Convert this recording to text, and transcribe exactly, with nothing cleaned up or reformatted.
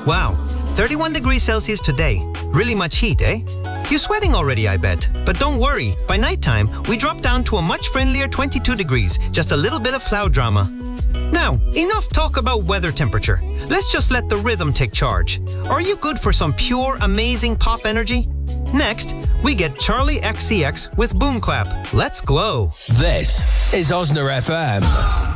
Wow, thirty-one degrees Celsius today. Really much heat, eh? You're sweating already, I bet. But don't worry, by nighttime, we drop down to a much friendlier twenty-two degrees, just a little bit of cloud drama. Now, enough talk about weather temperature. Let's just let the rhythm take charge. Are you good for some pure, amazing pop energy? Next, we get Charlie X C X with Boom Clap. Let's glow. This is Osna F M.